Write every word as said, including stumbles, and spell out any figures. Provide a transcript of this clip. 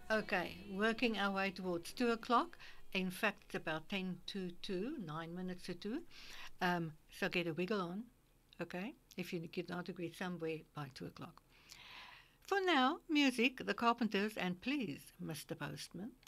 Okay, working our way towards two o'clock. In fact, it's about ten to two, nine minutes to two. Um, so get a wiggle on, okay, if you could not agree somewhere by two o'clock. For now, music, the Carpenters, and please, Mister Postman.